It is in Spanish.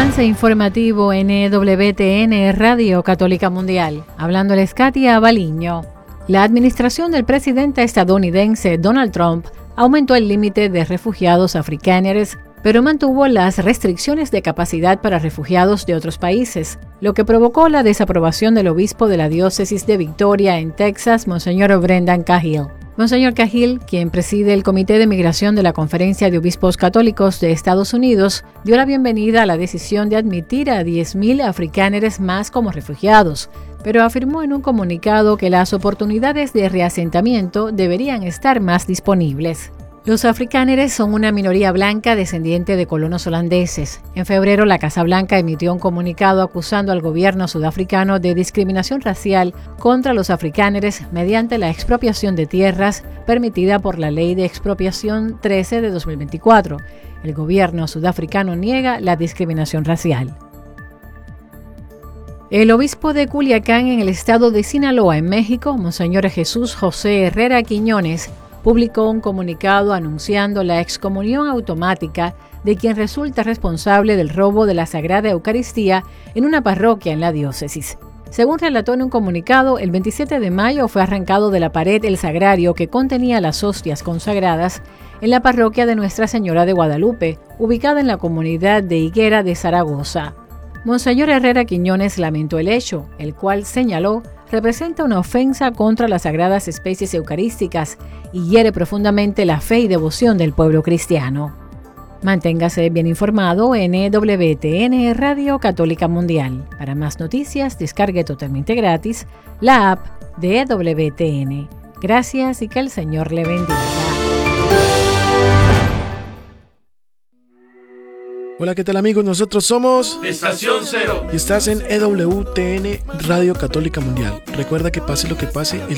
Avance informativo en EWTN Radio Católica Mundial. Hablándoles Katia Baliño. La administración del presidente estadounidense Donald Trump aumentó el límite de refugiados africanos, pero mantuvo las restricciones de capacidad para refugiados de otros países, lo que provocó la desaprobación del obispo de la diócesis de Victoria en Texas, Monseñor Brendan Cahill. Monseñor Cahill, quien preside el Comité de Migración de la Conferencia de Obispos Católicos de Estados Unidos, dio la bienvenida a la decisión de admitir a 10,000 africanos más como refugiados, pero afirmó en un comunicado que las oportunidades de reasentamiento deberían estar más disponibles. Los africanos son una minoría blanca descendiente de colonos holandeses. En febrero, la Casa Blanca emitió un comunicado acusando al gobierno sudafricano de discriminación racial contra los africanos mediante la expropiación de tierras permitida por la Ley de Expropiación 13 de 2024. El gobierno sudafricano niega la discriminación racial. El obispo de Culiacán, en el estado de Sinaloa, en México, Monseñor Jesús José Herrera Quiñones, publicó un comunicado anunciando la excomunión automática de quien resulta responsable del robo de la Sagrada Eucaristía en una parroquia en la diócesis. Según relató en un comunicado, el 27 de mayo fue arrancado de la pared el sagrario que contenía las hostias consagradas en la parroquia de Nuestra Señora de Guadalupe, ubicada en la comunidad de Higuera de Zaragoza. Monseñor Herrera Quiñones lamentó el hecho, el cual señaló representa una ofensa contra las sagradas especies eucarísticas y hiere profundamente la fe y devoción del pueblo cristiano. Manténgase bien informado en EWTN Radio Católica Mundial. Para más noticias, descargue totalmente gratis la app de EWTN. Gracias y que el Señor le bendiga. Hola, ¿qué tal amigos? Nosotros somos Estación Cero y estás en EWTN Radio Católica Mundial. Recuerda que pase lo que pase,